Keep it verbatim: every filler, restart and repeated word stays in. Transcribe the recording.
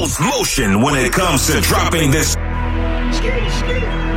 most motion when it comes to dropping this. Skitty, skitty.